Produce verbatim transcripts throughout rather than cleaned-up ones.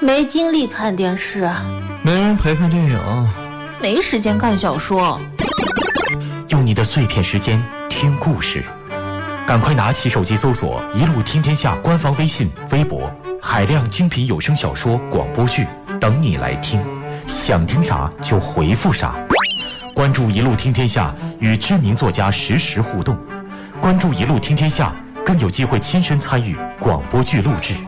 没精力看电视， 没人陪看电影， 没时间看小说。 用你的碎片时间听故事，赶快拿起手机搜索一路听天下官方微信、微博，海量精品有声小说、广播剧等你来听，想听啥就回复啥。关注一路听天下，与知名作家实时互动。关注一路听天下，更有机会亲身参与广播剧录制。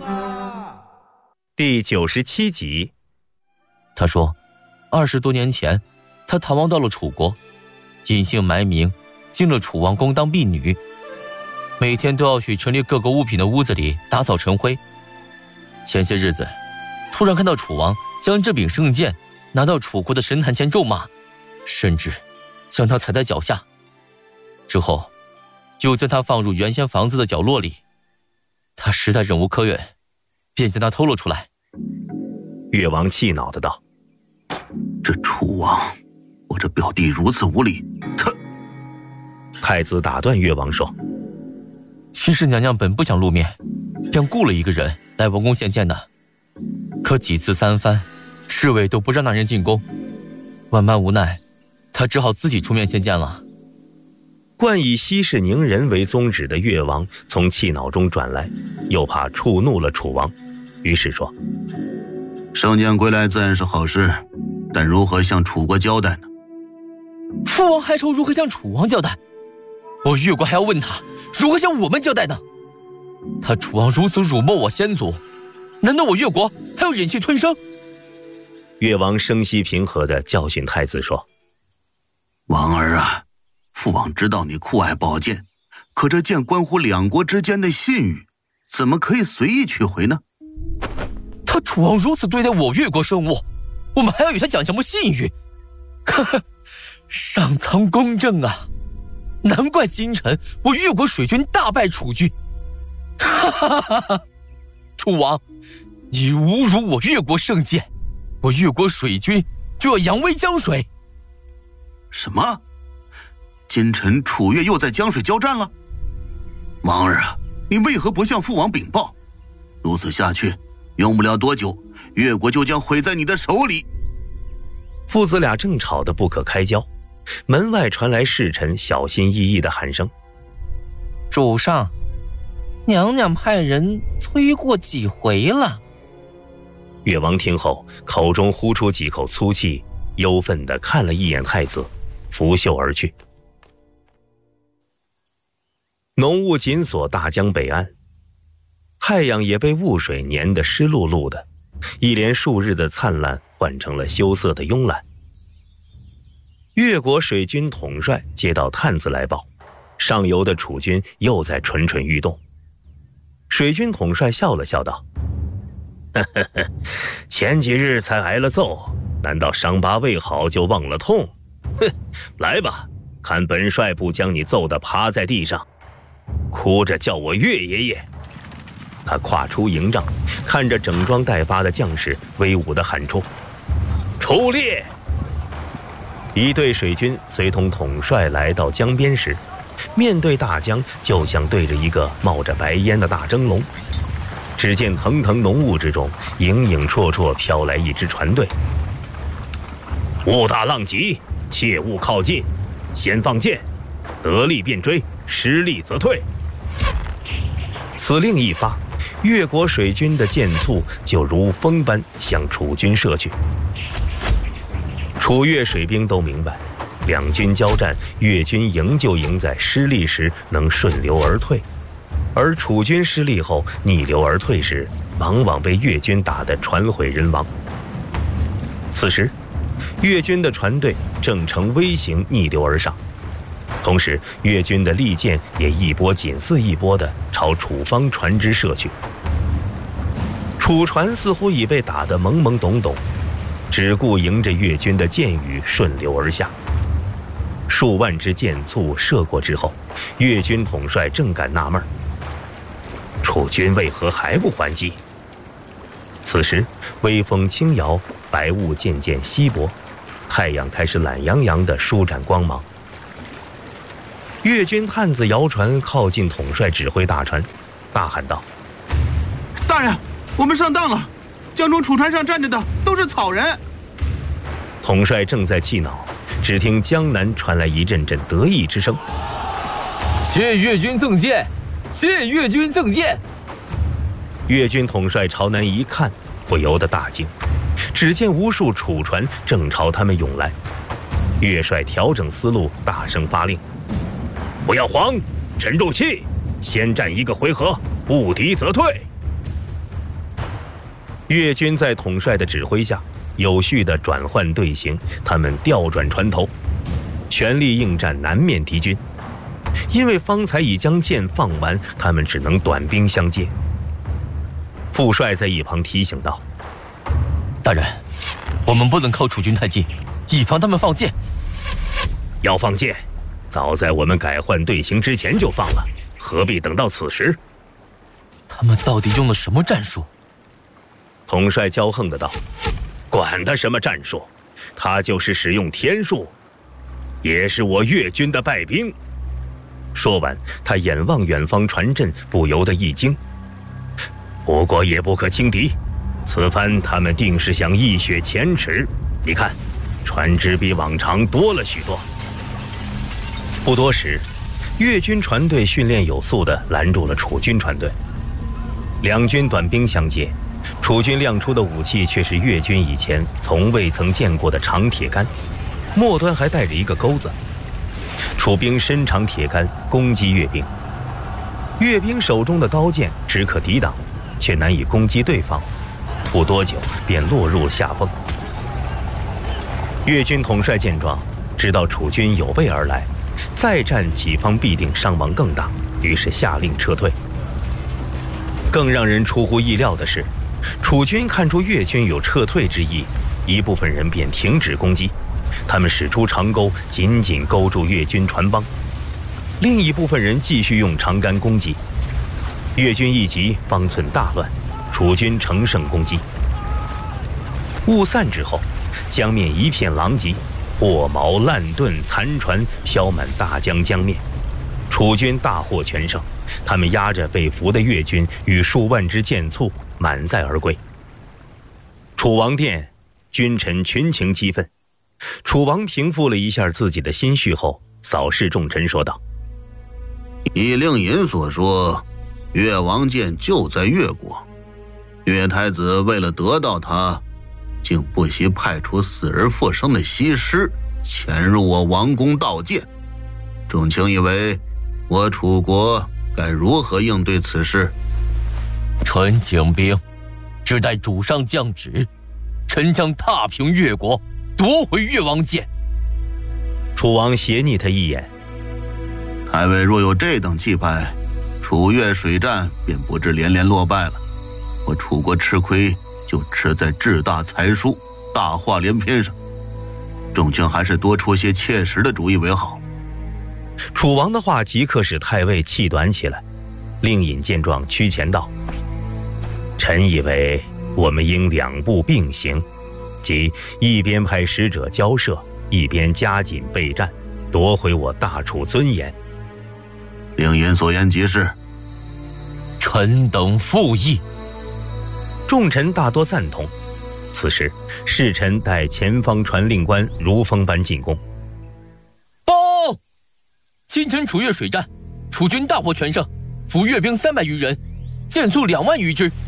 第九十七集。 他说，二十多年前，他逃亡到了楚国，隐姓埋名，进了楚王宫当婢女，每天都要去陈列各个物品的屋子里打扫尘灰。前些日子，突然看到楚王将这柄圣剑拿到楚国的神坛前咒骂，甚至将他踩在脚下，之后就将他放入原先房子的角落里。他实在忍无可忍，便将他偷了出来。 越王气恼的道： 这楚王，我这表弟如此无礼，他…… 太子打断越王说： 其实娘娘本不想露面，便雇了一个人来王宫献剑的，可几次三番，侍卫都不让那人进宫，万般无奈，他只好自己出面献剑了。 惯以息事宁人为宗旨的越王从气恼中转来，又怕触怒了楚王，于是说： 圣剑归来自然是好事，但如何向楚国交代呢？ 父王还愁如何向楚王交代？我越国还要问他如何向我们交代呢？他楚王如此辱没我先祖，难道我越国还要忍气吞声？ 越王声息平和地教训太子说： 王儿啊，父王知道你酷爱宝剑，可这剑关乎两国之间的信誉，怎么可以随意取回呢？ 他楚王如此对待我越国生物，我们还要与他讲什么信誉？呵呵，上苍公正啊！难怪今晨我越国水军大败楚军。哈哈哈哈！楚王，你侮辱我越国圣剑，我越国水军就要扬威江水。 什么？今晨楚越又在江水交战了？王儿啊，你为何不向父王禀报？如此下去，用不了多久，越国就将毁在你的手里。 父子俩正吵得不可开交，门外传来侍臣小心翼翼的喊声： 主上，娘娘派人催过几回了。 越王听后，口中呼出几口粗气，忧愤地看了一眼太子，拂袖而去。浓雾紧锁大江北岸，太阳也被雾水粘得湿漉漉的，一连数日的灿烂换成了羞涩的慵懒。越国水军统帅接到探子来报，上游的楚军又在蠢蠢欲动。水军统帅笑了笑道：呵呵呵，前几日才挨了揍，难道伤疤未好就忘了痛？哼，来吧，看本帅不将你揍得趴在地上，哭着叫我岳爷爷。他跨出营帐，看着整装待发的将士，威武地喊出：出列！一队水军随同统帅来到江边时，面对大江，就像对着一个冒着白烟的大蒸笼。只见腾腾浓雾之中，影影绰绰飘来一支船队。雾大浪急，切勿靠近，先放箭，得力便追，失力则退。此令一发，越国水军的箭簇就如风般向楚军射去。楚越水兵都明白，两军交战，越军赢就赢在失利时能顺流而退，而楚军失利后逆流而退时，往往被越军打得船毁人亡。此时，越军的船队正呈 V 形逆流而上，同时越军的利箭也一波紧似一波地朝楚方船只射去。楚船似乎已被打得懵懵懂懂，只顾迎着越军的箭雨顺流而下。数万支箭簇射过之后，越军统帅正感纳闷，楚军为何还不还击？此时微风轻摇，白雾渐渐稀薄，太阳开始懒洋洋地舒展光芒。越军探子摇船靠近统帅指挥大船，大喊道： 大人，我们上当了！ 江中楚船上站着的都是草人。 统帅正在气恼，只听江南传来一阵阵得意之声：“ 谢越军赠剑，谢越军赠剑！” 越军统帅朝南一看，不由得大惊，只见无数楚船正朝他们涌来。越帅调整思路，大声发令：“不要慌，沉住气，先战一个回合，不敌则退。”越军在统帅的指挥下，有序地转换队形，他们调转船头，全力应战南面敌军。因为方才已将剑放完，他们只能短兵相接。副帅在一旁提醒道：“ 大人，我们不能靠楚军太近，以防他们放箭。 要放箭，早在我们改换队形之前就放了，何必等到此时？” 他们到底用了什么战术？ 统帅骄横的道：“管他什么战术，他就是使用天术，也是我越军的败兵。”说完，他眼望远方船阵，不由得一惊。不过也不可轻敌，此番他们定是想一雪前耻。你看，船只比往常多了许多。不多时，越军船队训练有素地拦住了楚军船队。两军短兵相接，楚军亮出的武器却是越军以前从未曾见过的长铁杆，末端还带着一个钩子。楚兵伸长铁杆攻击越兵，越兵手中的刀剑只可抵挡，却难以攻击对方，不多久便落入下风。越军统帅见状，知道楚军有备而来，再战己方必定伤亡更大，于是下令撤退。更让人出乎意料的是，楚军看出越军有撤退之意，一部分人便停止攻击，他们使出长钩紧紧勾住越军船帮，另一部分人继续用长杆攻击。越军一急，方寸大乱，楚军乘胜攻击。雾散之后，江面一片狼藉，货锚烂盾残船飘满大江江面，楚军大获全胜。他们押着被俘的越军与数万只箭簇满载而归。楚王殿，君臣群情激愤。楚王平复了一下自己的心绪后，扫视众臣说道：“ 依令尹所说，越王剑就在越国，越太子为了得到他，竟不惜派出死而复生的西施潜入我王宫盗剑。众卿以为我楚国该如何应对此事？” 臣请兵，只待主上降旨，臣将踏平越国，夺回越王剑。 楚王斜睨他一眼：“ 太尉若有这等气派，楚越水战便不至连连落败了。我楚国吃亏就吃在志大才疏、大话连篇上。众卿还是多出些切实的主意为好。” 楚王的话即刻使太尉气短起来。令尹见状趋前道：“臣以为我们应两步并行，即一边派使者交涉，一边加紧备战，夺回我大楚尊严。” 令尹所言极是。 臣等附议。 众臣大多赞同。此时侍臣带前方传令官如风般进宫。 报！今晨楚越水战，楚军大获全胜，俘越兵三百余人，箭簇两万余只。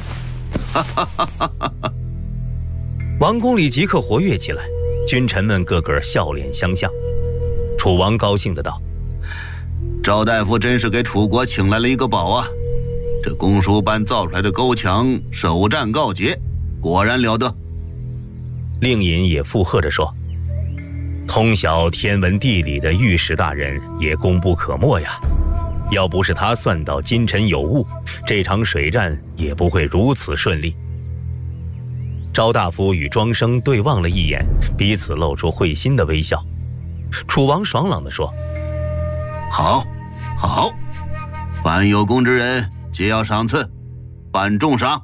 王宫里即刻活跃起来，君臣们个个笑脸相向。楚王高兴的道：“ 赵大夫真是给楚国请来了一个宝啊！这公输班造出来的勾墙，首战告捷，果然了得。” 令尹也附和着说：“通晓天文地理的御史大人也功不可没呀！要不是他算到今晨有误，这场水战也不会如此顺利。”赵大夫与庄生对望了一眼，彼此露出会心的微笑。楚王爽朗地说：“ 好，好，凡有功之人，皆要赏赐，办重赏。”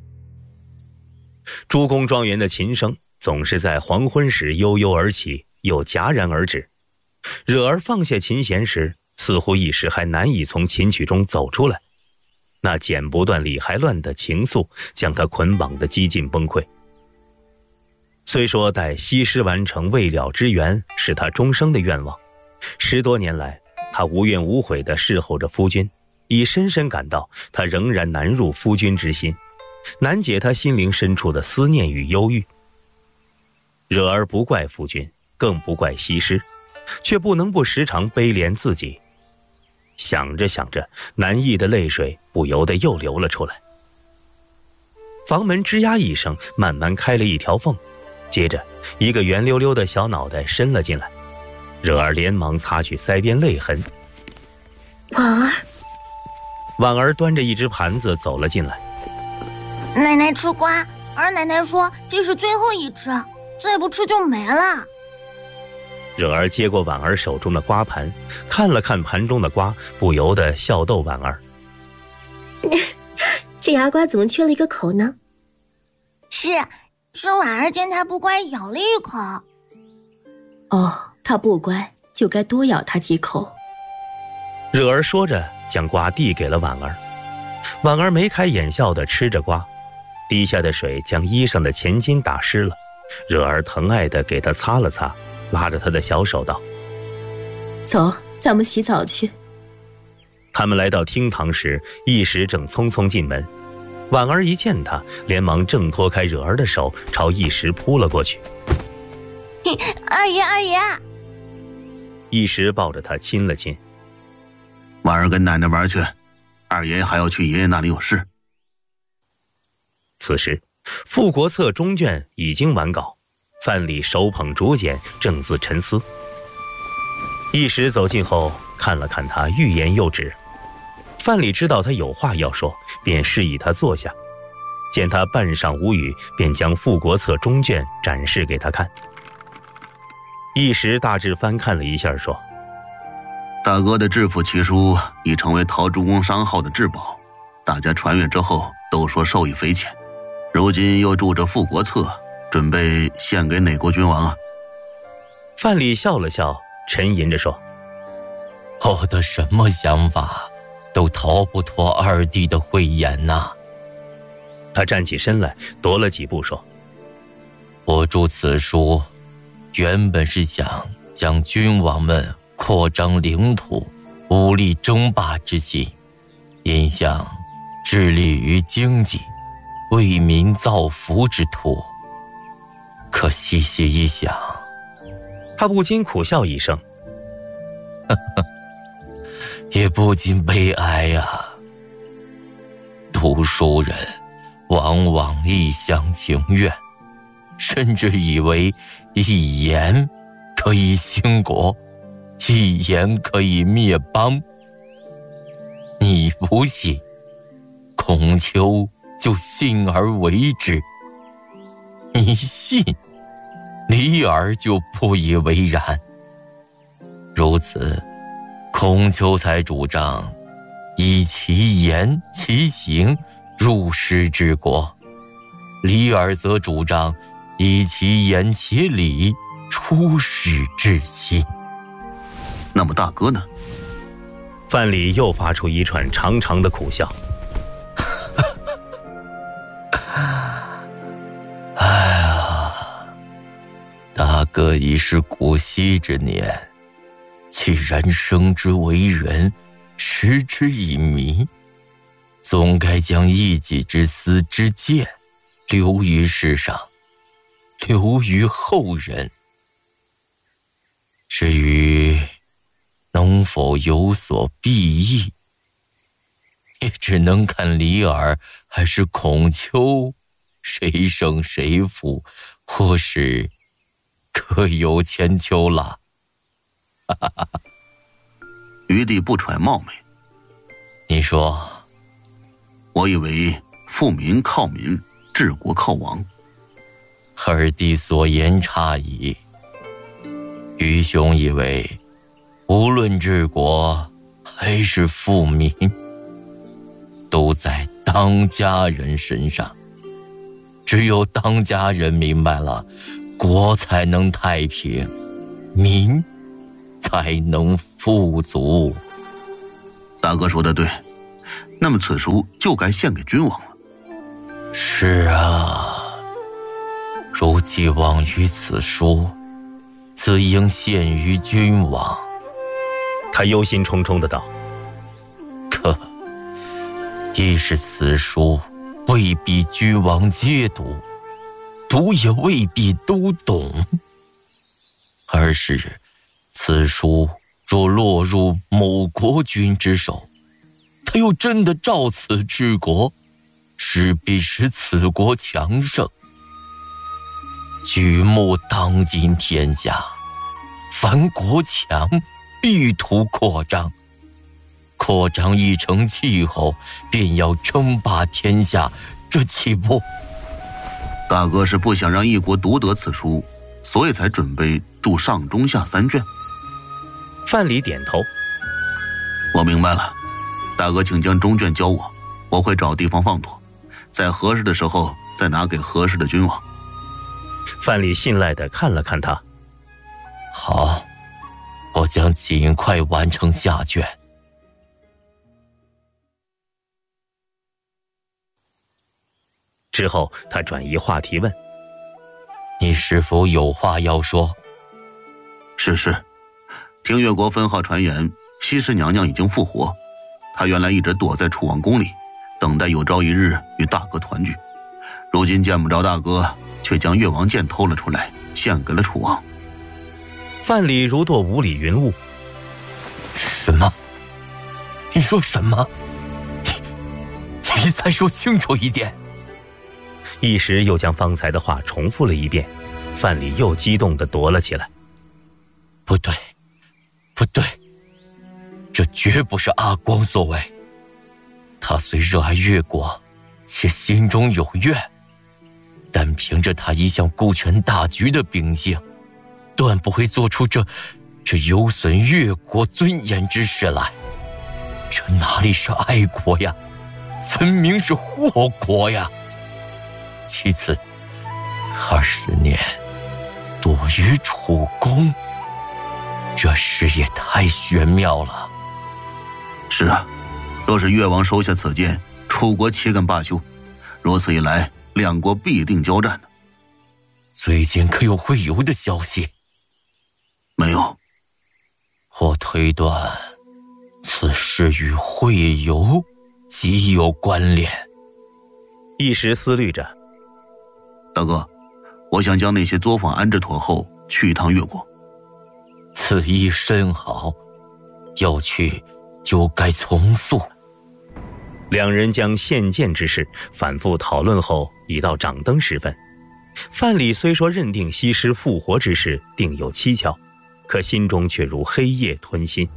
诸公庄园的琴声总是在黄昏时悠悠而起，又戛然而止。惹儿放下琴弦时，似乎一时还难以从琴曲中走出来。 那剪不断理还乱的情愫将他捆绑得几近崩溃。虽说待西施完成未了之缘是他终生的愿望，十多年来他无怨无悔地侍候着夫君，已深深感到他仍然难入夫君之心，难解他心灵深处的思念与忧郁。惹而不怪夫君，更不怪西施，却不能不时常悲怜自己。想着想着，难抑的泪水不由得又流了出来。房门吱呀一声，慢慢开了一条缝，接着一个圆溜溜的小脑袋伸了进来。惹儿连忙擦去腮边泪痕。 婉儿， 婉儿端着一只盘子走了进来。 奶奶吃瓜，二奶奶说这是最后一只，再不吃就没了。 惹儿接过婉儿手中的瓜盘，看了看盘中的瓜，不由得笑逗婉儿。 这牙瓜怎么缺了一个口呢？ 是，是婉儿见它不乖，咬了一口。 哦，它不乖，就该多咬它几口。 惹儿说着，将瓜递给了婉儿。婉儿眉开眼笑地吃着瓜，滴下的水将衣裳的前襟打湿了。惹儿疼爱地给她擦了擦，拉着她的小手道： 走，咱们洗澡去。 他们来到厅堂时，一时正匆匆进门。婉儿一见他，连忙挣脱开惹儿的手，朝一时扑了过去。 二爷，二爷！ 一时抱着他亲了亲。 婉儿跟奶奶玩去，二爷还要去爷爷那里有事。 此时傅国策中卷已经完稿，范蠡手捧竹简，正自沉思。一时走近后，看了看他，欲言又止。范蠡知道他有话要说，便示意他坐下。见他半晌无语，便将傅国策中卷展示给他看。一时大致翻看了一下，说： 大哥的致富奇书已成为陶朱公商号的至宝，大家传阅之后都说受益匪浅。如今又著着傅国策，准备献给哪国君王啊？ 范蠡笑了笑，沉吟着说： 我的什么想法都逃不脱二弟的慧眼呐。 他站起身来，踱了几步说： 我著此书原本是想将君王们扩张领土、武力争霸之心，引向致力于经济、为民造福之途。可细细一想， 他不禁苦笑一声， 也不禁悲哀呀、啊。读书人往往一厢情愿，甚至以为一言可以兴国，一言可以灭邦。你不信，孔丘就信而为之；你信，李耳就不以为然。如此，孔丘才主张以其言其行入世治国，李耳则主张以其言其理出世治心。 那么大哥呢？ 范蠡又发出一串长长的苦笑。 哎呀，大哥已是古稀之年，既然生之为人，识之以民，总该将一己之私之见留于世上，留于后人。至于能否有所裨益，也只能看李耳还是孔丘谁胜谁负，或是各有千秋了。 余弟不揣冒昧， 你说， 我以为富民靠民，治国靠王。 二弟所言差矣。愚兄以为，无论治国还是富民，都在当家人身上。只有当家人明白了，国才能太平，民才能富足。 大哥说的对， 那么此书就该献给君王了。 是啊，如既往于此书，自应献于君王。 他忧心忡忡的道。 可一是此书未必君王皆读，读也未必都懂；二是此书若落入某国君之手，他又真的照此治国，势必使此国强盛。举目当今天下，凡国强，必图扩张。扩张一成气候，便要称霸天下，这岂不…… 大哥是不想让一国独得此书，所以才准备著上中下三卷。 范蠡点头。 我明白了，大哥请将中卷交我，我会找地方放妥，在合适的时候再拿给合适的君王。 范蠡信赖地看了看他。 好，我将尽快完成下卷。 之后他转移话题问： 你是否有话要说？ 是是，听越国分号传言，西施娘娘已经复活。她原来一直躲在楚王宫里，等待有朝一日与大哥团聚。如今见不着大哥，却将越王剑偷了出来，献给了楚王。 范蠡如堕五里云雾。 什么？你说什么？你你再说清楚一点。 一时又将方才的话重复了一遍，范蠡又激动地踱了起来。 不对，不对，这绝不是阿光所为。他虽热爱越国，且心中有怨，但凭着他一向顾全大局的秉性，断不会做出这这有损越国尊严之事来。这哪里是爱国呀，分明是祸国呀！其次，二十年躲于楚宫，这事也太玄妙了。 是啊，若是越王收下此剑，楚国岂敢罢休？如此一来，两国必定交战。 最近可有会游的消息？ 没有。 我推断，此事与会游极有关联。 一时思虑着， 大哥，我想将那些作坊安置妥后，去一趟越国。 此意甚好，要去就该从速。 两人将献剑之事反复讨论后，已到掌灯时分。范蠡虽说认定西施复活之事定有蹊跷，可心中却如黑夜吞心。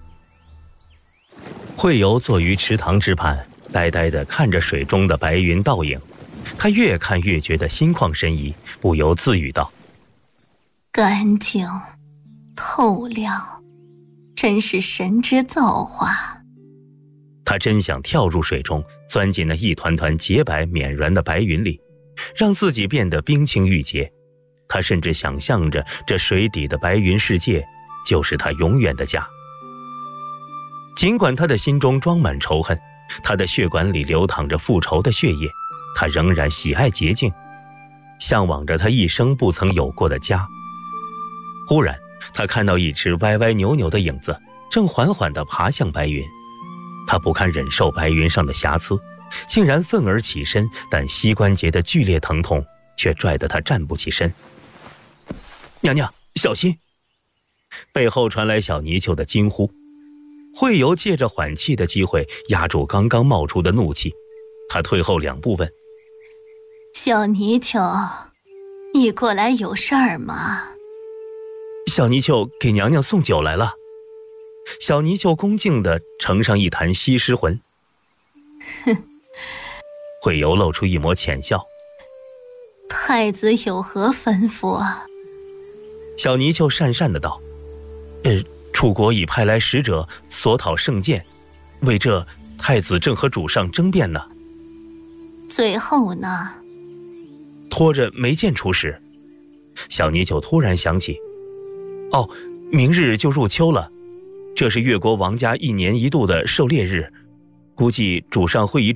惠游坐于池塘之畔，呆呆地看着水中的白云倒影，他越看越觉得心旷神怡，不由自语道： 干净透亮，真是神之造化。 他真想跳入水中，钻进那一团团洁白绵软的白云里，让自己变得冰清玉洁。他甚至想象着这水底的白云世界就是他永远的家。尽管他的心中装满仇恨，他的血管里流淌着复仇的血液，他仍然喜爱洁净，向往着他一生不曾有过的家。忽然他看到一只歪歪扭扭的影子正缓缓地爬向白云，他不堪忍受白云上的瑕疵，竟然愤而起身，但膝关节的剧烈疼痛却拽得他站不起身。娘娘，小心！背后传来小泥鳅的惊呼。惠游借着缓气的机会压住刚刚冒出的怒气，他退后两步问： 小泥鳅，你过来有事儿吗？ 小泥鳅给娘娘送酒来了。小泥鳅恭敬地盛上一坛西施魂。 哼， 惠游露出一抹浅笑。 太子有何吩咐啊？ 小泥鳅讪讪地道：呃，楚国已派来使者索讨圣剑，为这太子正和主上争辩呢。 最后呢？ 拖着没见出使。小泥鳅突然想起，哦，明日就入秋了，这是越国王家一年一度的狩猎日， 估计主上会以